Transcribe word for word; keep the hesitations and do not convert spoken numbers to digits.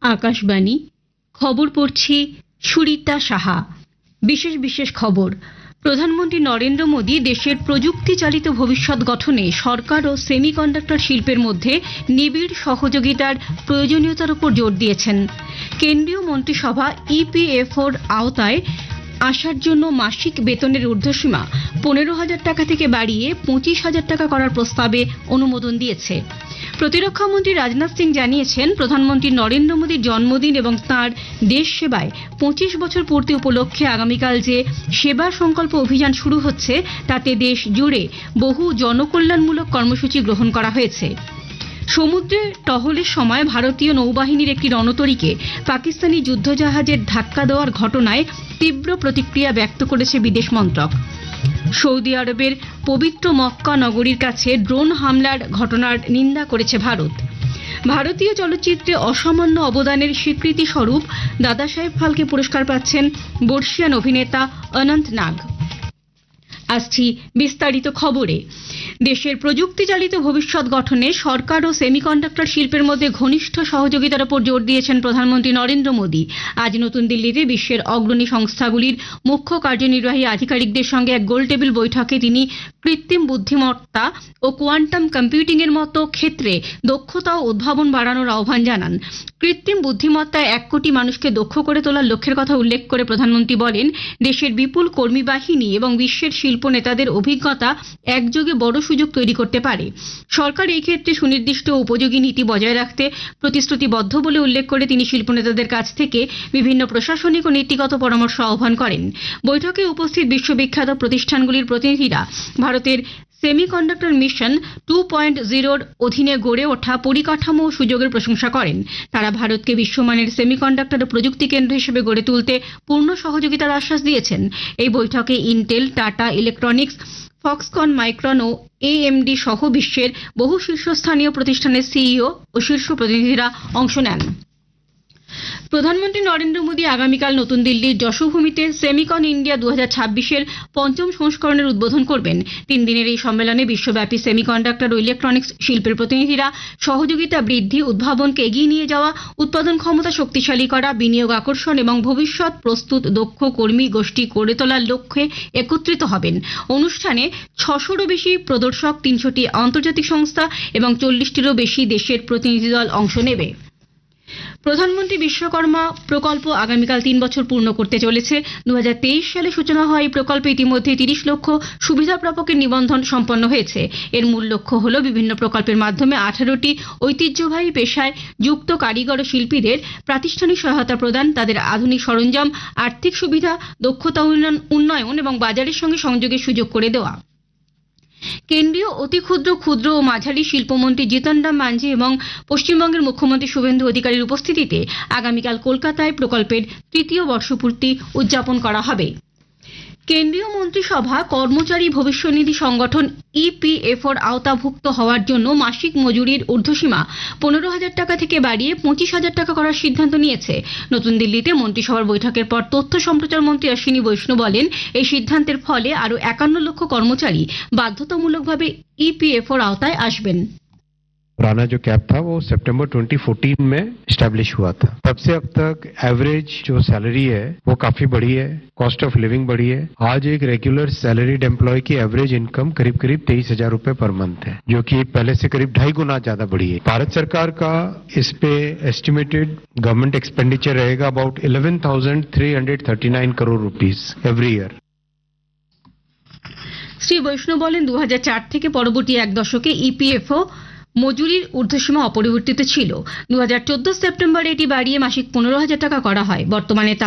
আকাশবাণী খবর পড়ছি সুরিতা সাহা। বিশেষ বিশেষ খবর। প্রধানমন্ত্রী নরেন্দ্র মোদী দেশের প্রযুক্তি চালিত ভবিষ্যৎ গঠনে সরকার ও সেমিকন্ডাক্টর শিল্পের মধ্যে নিবিড় সহযোগিতার প্রয়োজনীয়তার উপর জোর দিয়েছেন। কেন্দ্রীয় মন্ত্রিসভা ইপিএফওর আওতায় আসার জন্য মাসিক বেতনের ঊর্ধ্বসীমা পনেরো হাজার টাকা থেকে বাড়িয়ে পঁচিশ হাজার টাকা করার প্রস্তাবে অনুমোদন দিয়েছে। প্রতিরক্ষামন্ত্রী রাজনাথ সিং জানিয়েছেন, প্রধানমন্ত্রী নরেন্দ্র মোদীর জন্মদিন এবং তাঁর দেশ সেবায় পঁচিশ বছর পূর্তি উপলক্ষে আগামীকাল যে সেবা সংকল্প অভিযান শুরু হচ্ছে তাতে দেশ জুড়ে বহু জনকল্যাণমূলক কর্মসূচি গ্রহণ করা হয়েছে। সমুদ্রে টহলের সময় ভারতীয় নৌবাহিনীর একটি রণতরীকে পাকিস্তানি যুদ্ধজাহাজের ধাক্কা দেওয়ার ঘটনায় তীব্র প্রতিক্রিয়া ব্যক্ত করেছে বিদেশ মন্ত্রক। সৌদি আরবের পবিত্র মক্কা নগরীর কাছে ড্রোন হামলার ঘটনার নিন্দা করেছে ভারত। ভারতীয় চলচ্চিত্রে অসামান্য অবদানের স্বীকৃতি স্বরূপ দাদাসাহেব ফালকে পুরস্কার পাচ্ছেন বর্ষিয়ান অভিনেতা অনন্ত নাগ। আসছি বিস্তারিত খবরে। দেশের প্রযুক্তি চালিত ভবিষ্যৎ গঠনে সরকার ও সেমিকন্ডাক্টর শিল্পের মধ্যে ঘনিষ্ঠ সহযোগিতার উপর জোর দিয়েছেন প্রধানমন্ত্রী নরেন্দ্র মোদী। আজ নতুন দিল্লিতে বিশ্বের অগ্রণী সংস্থাগুলির মুখ্য কার্যনির্বাহী আধিকারিকদের সঙ্গে এক গোলটেবিল বৈঠকে তিনি কৃত্রিম বুদ্ধিমত্তা ও কোয়ান্টাম কম্পিউটিং এর মতো ক্ষেত্রে দক্ষতা ও উদ্ভাবন বাড়ানোর আহ্বান জানান। কৃত্রিম বুদ্ধিমত্তায় এক কোটি মানুষকে দক্ষ করে তোলার লক্ষ্যের কথা উল্লেখ করে প্রধানমন্ত্রী বলেন, দেশের বিপুল কর্মী বাহিনী এবং বিশ্বের শিল্প নেতাদের অভিজ্ঞতা একযোগে বড় সুযোগ তৈরি করতে পারে। সরকার এই ক্ষেত্রে সুনির্দিষ্ট ও উপযোগী নীতি বজায় রাখতে প্রতিশ্রুতিবদ্ধ বলে উল্লেখ করে তিনি শিল্প নেতাদের কাছ থেকে বিভিন্ন প্রশাসনিক ও নীতিগত পরামর্শ আহ্বান করেন। বৈঠকে উপস্থিত বিশ্ববিখ্যাত প্রতিষ্ঠানগুলির প্রতিনিধিরা ভারতের সেমিকন্ডাক্টর মিশন টু পয়েন্ট জিরোর অধীনে গড়ে ওঠা পরিকাঠামো ও সুযোগের প্রশংসা করেন। তারা ভারতকে বিশ্বমানের সেমিকন্ডাক্টর ও প্রযুক্তি কেন্দ্র হিসেবে গড়ে তুলতে পূর্ণ সহযোগিতার আশ্বাস দিয়েছেন। এই বৈঠকে Intel, tata electronics, Foxconn, micron ও এএমডি সহ বিশ্বের বহু শীর্ষস্থানীয় প্রতিষ্ঠানের সিইও ও শীর্ষ প্রতিনিধিরা অংশ নেন। প্রধানমন্ত্রী নরেন্দ্র মোদী আগামীকাল নতুন দিল্লির যশোভূমিতে সেমিকন ইন্ডিয়া দু হাজার ছাব্বিশের পঞ্চম সংস্করণের উদ্বোধন করবেন। তিন দিনের এই সম্মেলনে বিশ্বব্যাপী সেমিকন্ডাক্টর ও ইলেকট্রনিক্স শিল্পের প্রতিনিধিরা সহযোগিতা বৃদ্ধি, উদ্ভাবনকে এগিয়ে নিয়ে যাওয়া, উৎপাদন ক্ষমতা শক্তিশালী করা, বিনিয়োগ আকর্ষণ এবং ভবিষ্যৎ প্রস্তুত দক্ষ কর্মী গোষ্ঠী গড়ে তোলার লক্ষ্যে একত্রিত হবেন। অনুষ্ঠানে ছশোরও বেশি প্রদর্শক, তিনশোটি আন্তর্জাতিক সংস্থা এবং চল্লিশটিরও বেশি দেশের প্রতিনিধি দল অংশ নেবে। প্রধানমন্ত্রী বিশ্বকর্মা প্রকল্প আগামীকাল তিন বছর পূর্ণ করতে চলেছে। দু হাজার তেইশ সালে সূচনা হওয়া এই প্রকল্পে ইতিমধ্যে তিরিশ লক্ষ সুবিধা প্রাপকের নিবন্ধন সম্পন্ন হয়েছে। এর মূল লক্ষ্য হল বিভিন্ন প্রকল্পের মাধ্যমে আঠারোটি ঐতিহ্যবাহী পেশায় যুক্ত কারিগর ও শিল্পীদের প্রাতিষ্ঠানিক সহায়তা প্রদান, তাদের আধুনিক সরঞ্জাম, আর্থিক সুবিধা, দক্ষতা উন্নয়ন এবং বাজারের সঙ্গে সংযোগের সুযোগ করে দেওয়া। কেন্দ্রীয় অতি ক্ষুদ্র ক্ষুদ্র ও মাঝারি শিল্পমন্ত্রী জিতন রাম মাঝি এবং পশ্চিমবঙ্গের মুখ্যমন্ত্রী শুভেন্দু অধিকারীর উপস্থিতিতে আগামীকাল কলকাতায় প্রকল্পের তৃতীয় বর্ষপূর্তি উদযাপন করা হবে। কেন্দ্রীয় মন্ত্রিসভা কর্মচারী ভবিষ্যনিধি সংগঠন ইপিএফওর আওতাভুক্ত হওয়ার জন্য মাসিক মজুরির ঊর্ধ্বসীমা পনেরো হাজার টাকা থেকে বাড়িয়ে পঁচিশ হাজার টাকা করার সিদ্ধান্ত নিয়েছে। নতুন দিল্লিতে মন্ত্রিসভার বৈঠকের পর তথ্য সম্প্রচার মন্ত্রী অশ্বিনী বৈষ্ণব বলেন, এই সিদ্ধান্তের ফলে আরও একান্ন লক্ষ কর্মচারী বাধ্যতামূলকভাবে ইপিএফওর আওতায় আসবেন। पुराना जो कैप था वो सितंबर दो हज़ार चौदह में स्टैब्लिश हुआ था। तब से अब तक एवरेज जो सैलरी है वो काफी बढ़ी है, कॉस्ट ऑफ लिविंग बढ़ी है। आज एक रेगुलर सैलरीड एम्प्लॉय की एवरेज इनकम करीब करीब तेईस हजार रूपए पर मंथ है, जो कि पहले से करीब ढाई गुना ज्यादा बढ़ी है। भारत सरकार का इस पे एस्टिमेटेड गवर्नमेंट एक्सपेंडिचर रहेगा about eleven thousand three hundred thirty nine crore rupees every year. Shri বৈষ্ণব বলেন, দু হাজার চার থেকে পরবর্তী এক দশকে ইপিএফও মজুরির ঊর্ধ্বসীমা অপরিবর্তিত ছিল। দু হাজার চোদ্দ সেপ্টেম্বরে এটি বাড়িয়ে মাসিক পনেরো হাজার টাকা করা হয়। বর্তমানে তা